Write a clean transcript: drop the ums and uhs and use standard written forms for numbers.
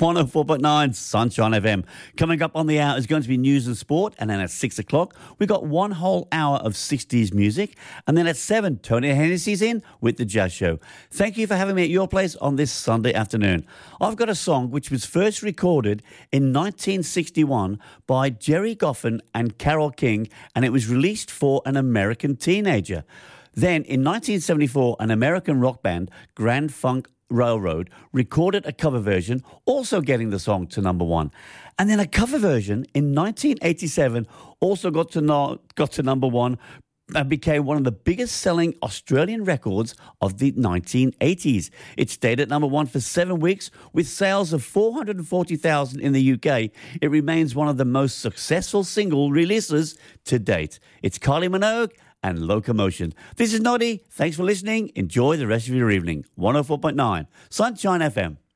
104.9 Sunshine FM. Coming up on the hour is going to be news and sport, and then at 6 o'clock, we've got one whole hour of 60s music, and then at 7, Tony Hennessy's in with The Jazz Show. Thank you for having me at your place on this Sunday afternoon. I've got a song which was first recorded in 1961 by Jerry Goffin and Carole King, and it was released for an American teenager. Then, in 1974, an American rock band, Grand Funk Railroad, recorded a cover version, also getting the song to number one. And then a cover version in 1987 also got to number one and became one of the biggest selling Australian records of the 1980s. It stayed at number one for 7 weeks with sales of 440,000 in the UK. It remains one of the most successful single releases to date. It's Kylie Minogue and Locomotion. This is Noddy. Thanks for listening. Enjoy the rest of your evening. 104.9 Sunshine FM.